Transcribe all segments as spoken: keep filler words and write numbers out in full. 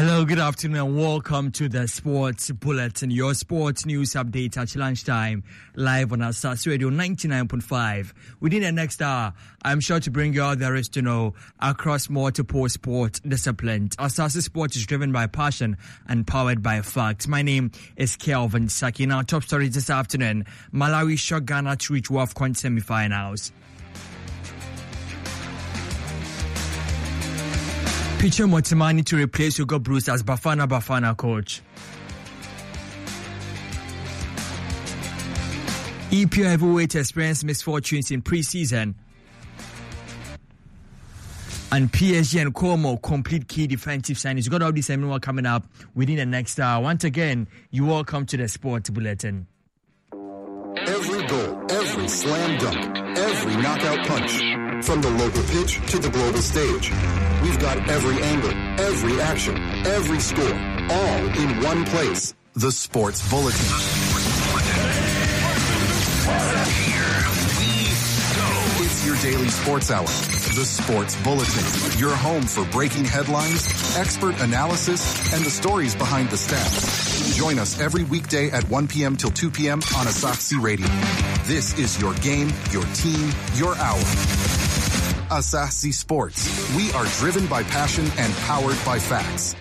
Hello, good afternoon, and welcome to the Sports Bulletin, your sports news update at lunchtime, live on Asas Radio ninety-nine point five. Within the next hour, I'm sure to bring you all there is to know across multiple sport disciplines. Asas Sport is driven by passion and powered by facts. My name is Kelvin Saki. Now, top stories this afternoon: Malawi shocked Ghana to reach WAFCON semi-finals. Picho Motimani to replace Hugo Bruce as Bafana Bafana coach. E P L heavyweight experienced misfortunes in pre-season. And P S G and Como complete key defensive signings. You got all this and more coming up within the next hour. Once again, you're welcome to the Sports Bulletin. Every goal, every slam dunk, every knockout punch. From the local pitch to the global stage. We've got every angle, every action, every score, all in one place. The Sports Bulletin. The Sports Bulletin. Here we go. It's your daily sports hour. The Sports Bulletin. Your home for breaking headlines, expert analysis, and the stories behind the stats. Join us every weekday at one p.m. till two p.m. on Asaxi Radio. This is your game, your team, your hour. Asahi Sports. We are driven by passion and powered by facts.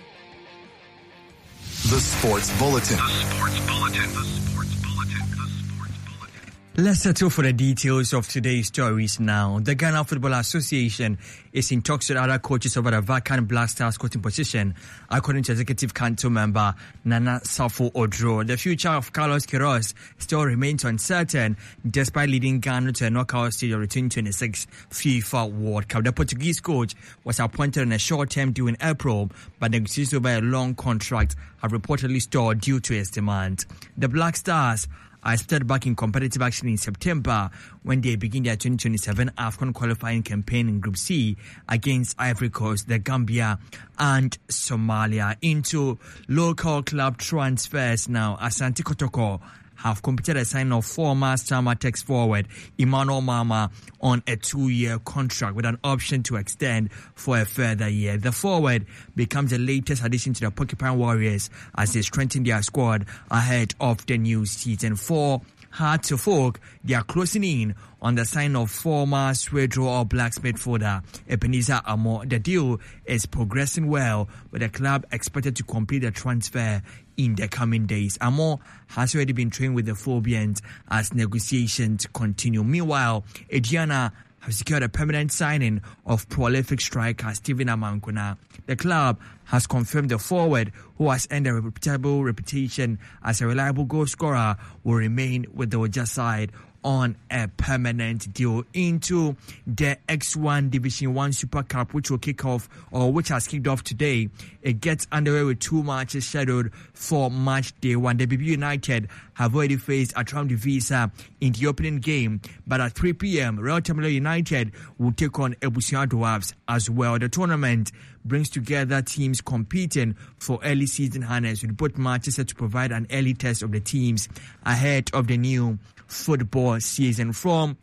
The Sports Bulletin. The Sports Bulletin. The Sports Bulletin. The Sports Bulletin. Let's settle for the details of today's stories now. The Ghana Football Association is in talks with other coaches over the vacant Black Stars coaching position, according to Executive Council member Nana Safo Odro. The future of Carlos Queiroz still remains uncertain, despite leading Ghana to a knockout stage of the twenty twenty-six FIFA World Cup. The Portuguese coach was appointed on a short-term deal in April, but negotiations over a long contract have reportedly stalled due to his demand. The Black Stars are started back in competitive action in September when they begin their twenty twenty-seven AFCON qualifying campaign in Group C against Ivory Coast, the Gambia, and Somalia. Into local club transfers now, Asante Kotoko have completed a sign of former Samatex forward Emmanuel Mama on a two-year contract with an option to extend for a further year. The forward becomes the latest addition to the Porcupine Warriors as they strengthen their squad ahead of the new season. For Heart to Folk, they are closing in on the sign of former Swedro All Blacks midfielder Ebenezer Amo. The deal is progressing well, with the club expected to complete the transfer in the coming days. Amo has already been trained with the Phobians as negotiations continue. Meanwhile, Adriana have secured a permanent signing of prolific striker Stephen Amankuna. The club has confirmed the forward, who has earned a reputable reputation as a reliable goal scorer, will remain with the Oja side on a permanent deal. Into the X one Division one Super Cup, which will kick off, or which has kicked off today. It gets underway with two matches scheduled for match day one. The B B United have already faced Atram Divisa in the opening game, but at three p.m. Real Tamale United will take on Ebusia Dwarfs as well. The tournament brings together teams competing for early season harness, with both matches set to provide an early test of the teams ahead of the new football season. From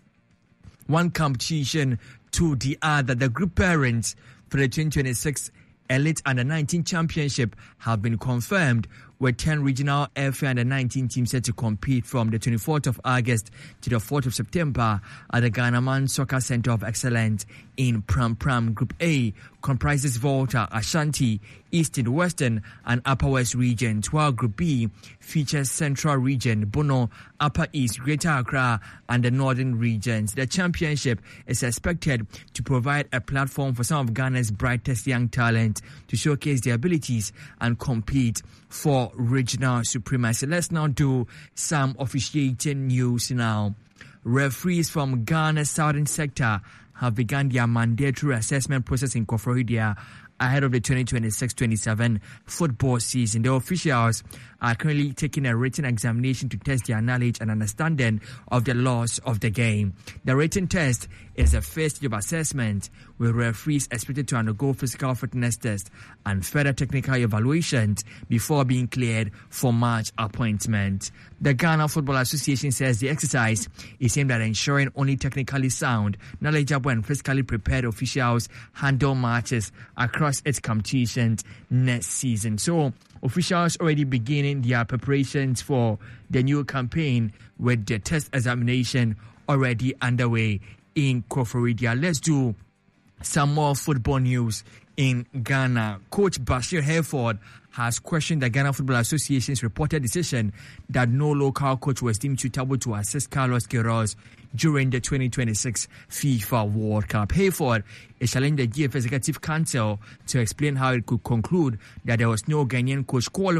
one competition to the other, the group parents for the twenty twenty-six Elite Under nineteen Championship have been confirmed, with ten regional F A Under nineteen teams set to compete from the twenty-fourth of August to the fourth of September at the Ghana Man Soccer Center of Excellence in Pram Pram. Group A comprises Volta, Ashanti, Eastern, Western, and Upper West regions, while Group B features Central Region, Bono, Upper East, Greater Accra, and the Northern regions. The championship is expected to provide a platform for some of Ghana's brightest young talent to showcase their abilities and compete for regional supremacy. Let's now do some officiating news now. Referees from Ghana's southern sector have begun their mandatory assessment process in Koforidua ahead of the twenty twenty-six twenty-seven football season. The officials are currently taking a written examination to test their knowledge and understanding of the laws of the game. The written test is the first stage of assessment, with referees expected to undergo physical fitness tests and further technical evaluations before being cleared for match appointment. The Ghana Football Association says the exercise is aimed at ensuring only technically sound, knowledgeable when physically prepared officials handle matches across its competitions next season. So officials already beginning their preparations for the new campaign with the test examination already underway in Koforidua. Let's do some more football news in Ghana. Coach Bashir Hayford has questioned the Ghana Football Association's reported decision that no local coach was deemed suitable to assist Carlos Queiroz during the twenty twenty-six FIFA World Cup. Hayford is challenging the G F Executive Council to explain how it could conclude that there was no Ghanaian coach qualified